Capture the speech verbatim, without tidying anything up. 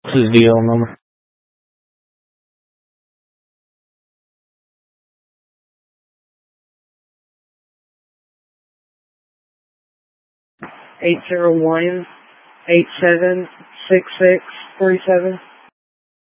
This is D L number. eight zero one, eight seven six six three seven.